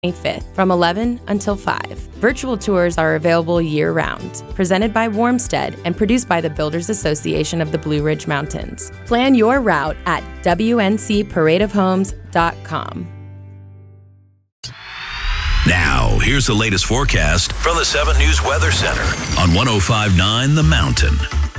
25th from 11 until 5. Virtual tours are available year-round, presented by Warmstead and produced by the Builders Association of the Blue Ridge Mountains. Plan your route at wncparadeofhomes.com. Now, here's the latest forecast from the 7 News Weather Center on 105.9 The Mountain.